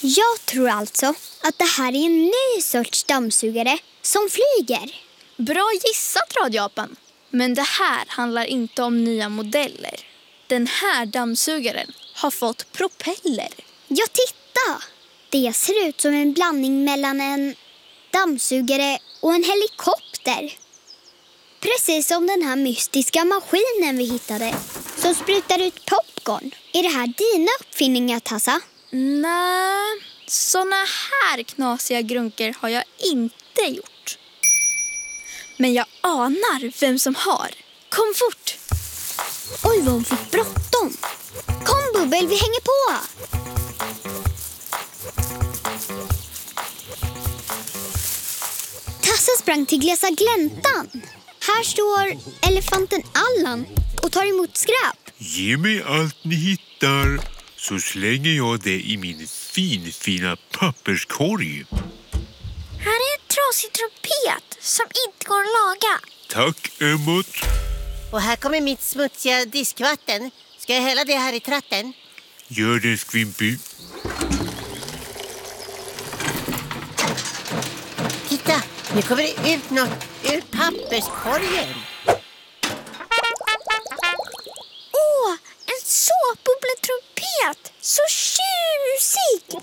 Jag tror alltså att det här är en ny sorts dammsugare som flyger. Bra gissat, radioapan. Men det här handlar inte om nya modeller. Den här dammsugaren har fått propeller. Ja, titta! Det ser ut som en blandning mellan en dammsugare och en helikopter. Precis som den här mystiska maskinen vi hittade som sprutar ut popcorn. Är det här dina uppfinningar, Tassa? Nej, såna här knasiga grunker har jag inte gjort. Men jag anar vem som har. Kom fort! Oj, vad hon fick bråttom. Kom, Bubbel, vi hänger på! Tassa sprang till glesa gläntan. Här står elefanten Allan och tar emot skräp. Ge mig allt ni hittar så slänger jag det i min fina papperskorg. Här är en trasig trumpet som inte går att laga. Tack, Emmot. Och här kommer mitt smutsiga diskvatten. Ska jag hälla det här i tratten? Gör det, Skvimpy. Titta, nu kommer det ut något ur papperskorgen. Åh, en såpbubbletrumpet! Så tjusig!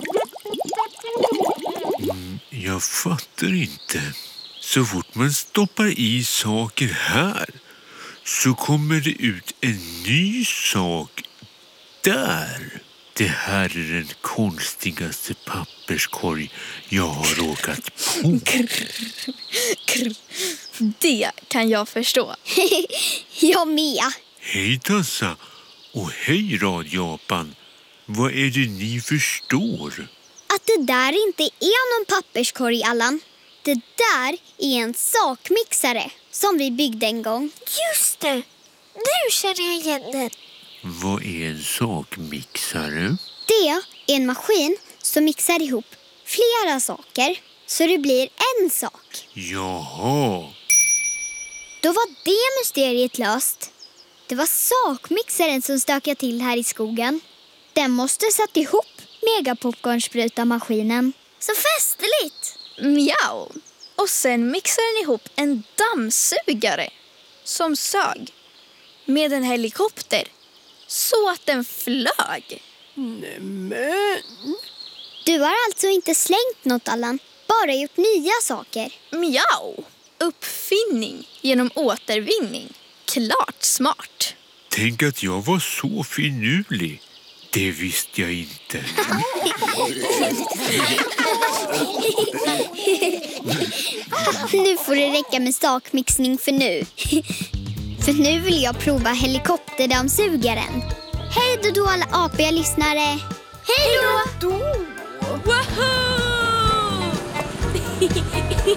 Jag fattar inte. Så fort man stoppar i saker här så kommer det ut en ny sak där. Det här är den konstigaste papperskorg jag har råkat på. Det kan jag förstå. Jag med. Hej Tassa och hej radioapan. Vad är det ni förstår? Att det där inte är någon papperskorg, Allan. Det där är en sakmixare som vi byggde en gång. Just det, nu känner jag igen den. Vad är en sakmixare? Det är en maskin som mixar ihop flera saker så det blir en sak. Jaha. Då var det mysteriet löst. Det var sakmixaren som stökade till här i skogen. Den måste satt ihop megapopcornsprutarmaskinen. Så festligt! Mjau! Och sen mixar den ihop en dammsugare som sög med en helikopter så att den flög. Nämen. Du har alltså inte slängt något, Allan. Bara gjort nya saker. Mjau! Uppfinning genom återvinning. Klart smart. Tänk att jag var så finurlig. Det visste jag inte. Nu får det räcka med sakmixning för nu. För nu vill jag prova helikopterdammsugaren. Hej då alla apiga lyssnare. Hej då! Woohoo!